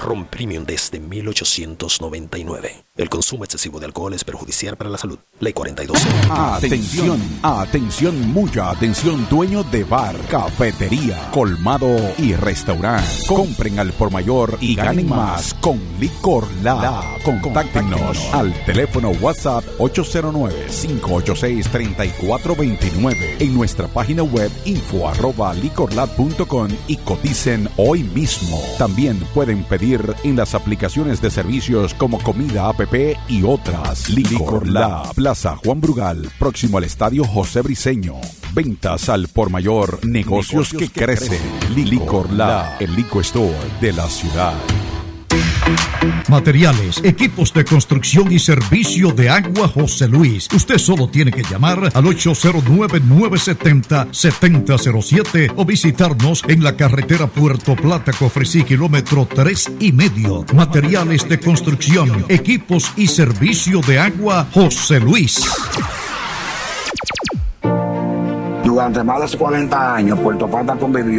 Ron Premium desde 1899. El consumo excesivo de alcohol es perjudicial para la salud. Ley 42. Atención, atención, mucha atención, dueño de bar, cafetería, colmado y restaurante. Compren al por mayor y ganen más con Licor Lab. Contáctenos al teléfono WhatsApp 809-586-3429. En nuestra página web info@licorlab.com y coticen hoy mismo. También pueden pedir en las aplicaciones de servicios como Comida App y otras. Licor Lab, Plaza Juan Brugal, próximo al Estadio José Briceño. Ventas al por mayor, negocios que crecen. Licor Lab, el liquor store de la ciudad. Materiales, equipos de construcción y servicio de agua José Luis. Usted solo tiene que llamar al 809-970-7007 o visitarnos en la carretera Puerto Plata, Cofresí, kilómetro 3,5. Materiales de construcción, equipos y servicio de agua José Luis. Durante más de 40 años, Puerto Plata convivió